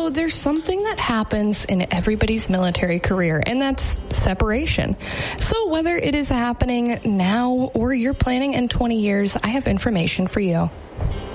So there's something that happens in everybody's military career, and that's separation. So whether it is happening now or you're planning in 20 years, I have information for you.